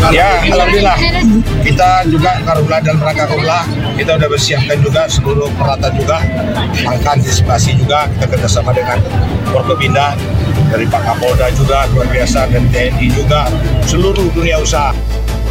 Ya, alhamdulillah. Kita juga karena dalam rangka Karhutlah, kita udah bersiapkan juga seluruh peralatan juga, langkah antisipasi juga kita kerjasama dengan Forkopimda dari Pak Kapolda juga luar biasa dan TNI juga seluruh dunia usaha.